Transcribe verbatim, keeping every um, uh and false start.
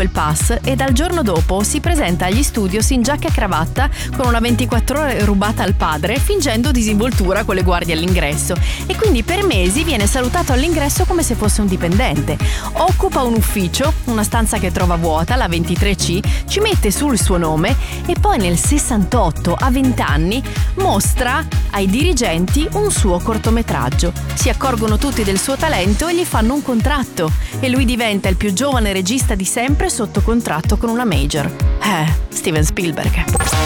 quel pass e dal giorno dopo si presenta agli studios in giacca e cravatta con una ventiquattro ore rubata al padre, fingendo disinvoltura con le guardie all'ingresso, e quindi per mesi viene salutato all'ingresso come se fosse un dipendente. Occupa un ufficio, una stanza che trova vuota, la ventitré C, ci mette sul suo nome e poi nel sessantotto, a venti anni, mostra ai dirigenti un suo cortometraggio. Si accorgono tutti del suo talento e gli fanno un contratto e lui diventa il più giovane regista di sempre sotto contratto con una major. Eh, Steven Spielberg.